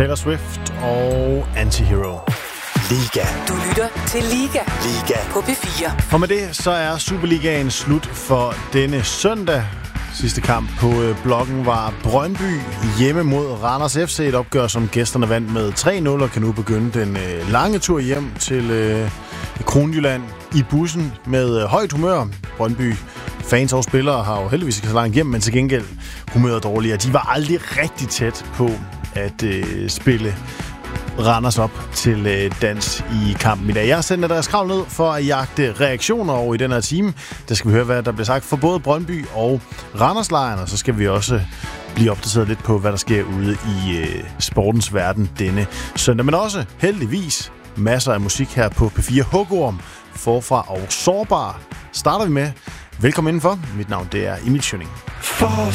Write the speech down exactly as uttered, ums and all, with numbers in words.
Taylor Swift og Antihero. Liga. Du lytter til Liga. Liga. På P fire. Og med det, så er Superligaen slut for denne søndag. Sidste kamp på bloggen var Brøndby hjemme mod Randers F C. Et opgør, som gæsterne vandt med tre nul og kan nu begynde den lange tur hjem til øh, Kronjylland i bussen med højt humør. Brøndby fans og spillere har jo heldigvis ikke så langt hjem, men til gengæld humøret dårligere. De var aldrig rigtig tæt på at øh, spille Randers op til øh, dans i kampen i dag. Jeg har sendt Andreas Krav ned for at jagte reaktioner over i den her time. Der skal vi høre, hvad der bliver sagt for både Brøndby og Randers-lejren, og så skal vi også blive opdateret lidt på, hvad der sker ude i øh, sportens verden denne søndag. Men også heldigvis masser af musik her på P fire. Hugorm, Forfra og Sårbar starter vi med. Velkommen indenfor. Mit navn det er Emil Schønning.